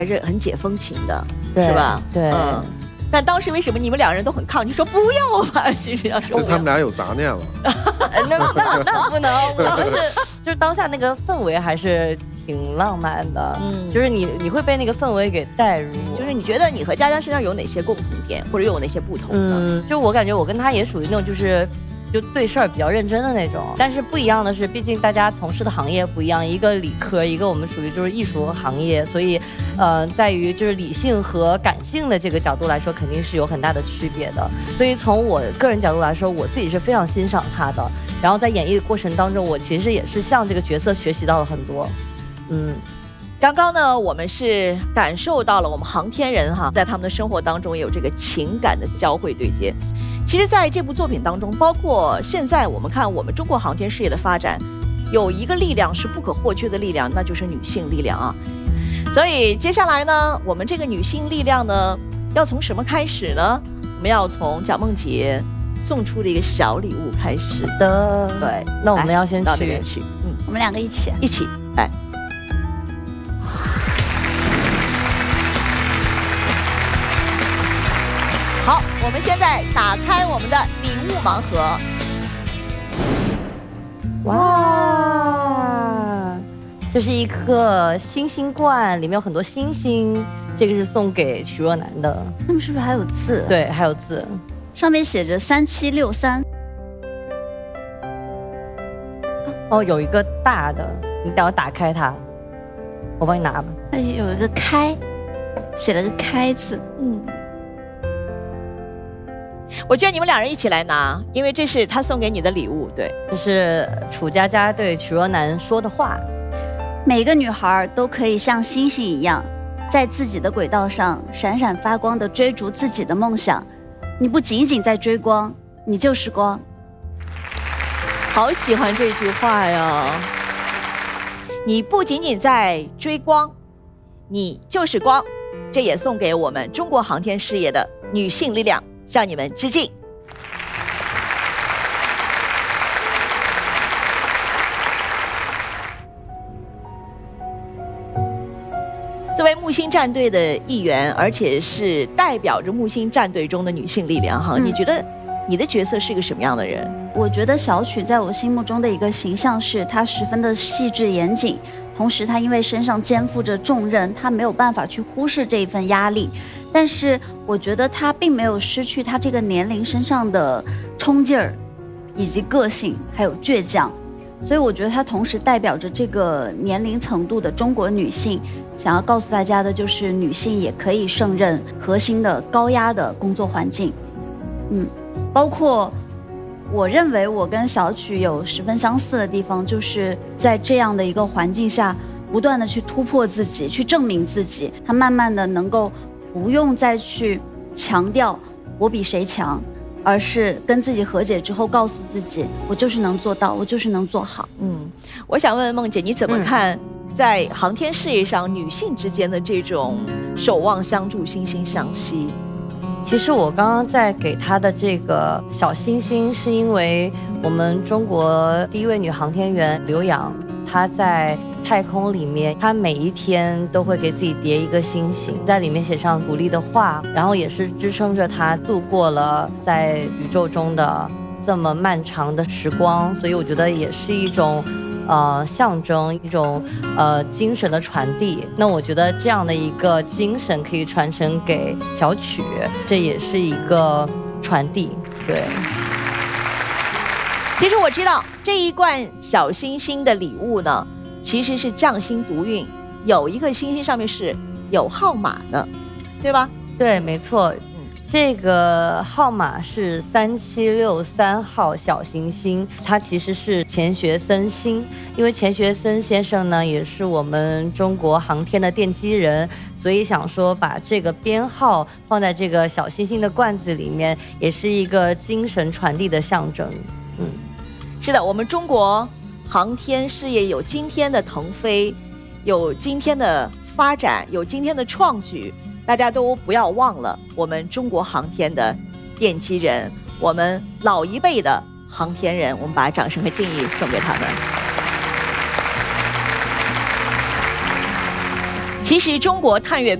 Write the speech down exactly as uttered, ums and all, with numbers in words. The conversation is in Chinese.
还是很解风情的， 对是吧？ 对。 嗯。但当时为什么你们两人都很抗拒，说不要吧？其实要说他们俩有杂念了。 那那那不能，我们是就是当下那个氛围还是挺浪漫的，嗯，就是你你会被那个氛围给带入。 就是你觉得你和佳佳身上有哪些共同点，或者有哪些不同呢？ 嗯，就我感觉我跟他也属于那种就是。就对事儿比较认真的那种，但是不一样的是，毕竟大家从事的行业不一样，一个理科，一个我们属于就是艺术行业，所以，呃，在于就是理性和感性的这个角度来说，肯定是有很大的区别的。所以从我个人角度来说，我自己是非常欣赏他的。然后在演绎的过程当中，我其实也是向这个角色学习到了很多。嗯， 刚刚呢，我们是感受到了我们航天人哈，在他们的生活当中有这个情感的交汇对接。其实在这部作品当中，包括现在我们看我们中国航天事业的发展，有一个力量是不可或缺的力量，那就是女性力量啊。所以接下来呢，我们这个女性力量呢，要从什么开始呢？我们要从蒋梦婕送出的一个小礼物开始的。对， 那我们要先到那边去， 嗯，我们两个一起， 一起来。好，我们现在打开我们的礼物盲盒。 哇，这是一颗星星罐，里面有很多星星。这个是送给曲若楠的。 上面是不是还有字？ 对，还有字， 上面写着三七六三。 哦，有一个大的，你等我打开它，我帮你拿吧。 哎，有一个开，写了个开字。嗯。 我觉得你们两人一起来拿，因为这是他送给你的礼物。对， 这是楚佳佳对曲若楠说的话。 每个女孩都可以像星星一样，在自己的轨道上闪闪发光地追逐自己的梦想。你不仅仅在追光，你就是光。 好喜欢这句话呀！你不仅仅在追光，你就是光。这也送给我们中国航天事业的女性力量。向你们致敬。作为木星战队的一员，而且是代表着木星战队中的女性力量哈，嗯、你觉得你的角色是一个什么样的人？ 我觉得小曲在我心目中的一个形象是，她十分的细致严谨，同时她因为身上肩负着重任，她没有办法去忽视这一份压力。但是我觉得他并没有失去他这个年龄身上的冲劲儿，以及个性，还有倔强，所以我觉得他同时代表着这个年龄程度的中国女性，想要告诉大家的就是女性也可以胜任核心的高压的工作环境。嗯，包括我认为我跟小曲有十分相似的地方，就是在这样的一个环境下，不断的去突破自己，去证明自己，他慢慢的能够不用再去强调我比谁强，而是跟自己和解之后告诉自己，我就是能做到，我就是能做好。 嗯，我想问问梦姐，你怎么看在航天事业上女性之间的这种守望相助、惺惺相惜？ 其实我刚刚在给她的这个小星星，是因为我们中国第一位女航天员刘洋，她在太空里面，她每一天都会给自己叠一个星星，在里面写上鼓励的话，然后也是支撑着她度过了在宇宙中的这么漫长的时光，所以我觉得也是一种呃象征，一种呃精神的传递。那我觉得这样的一个精神可以传承给小曲，这也是一个传递。对， 其实我知道这一罐小星星的礼物呢，其实是匠心独运，有一个星星上面是有号码的，对吧？ 对，没错。这个号码是三七六三号小行星，它其实是钱学森星，因为钱学森先生呢也是我们中国航天的奠基人，所以想说把这个编号放在这个小星星的罐子里面，也是一个精神传递的象征。嗯， 是的，我们中国航天事业有今天的腾飞，有今天的发展，有今天的创举。大家都不要忘了我们中国航天的奠基人，我们老一辈的航天人，我们把掌声和敬意送给他们。 其实中国探月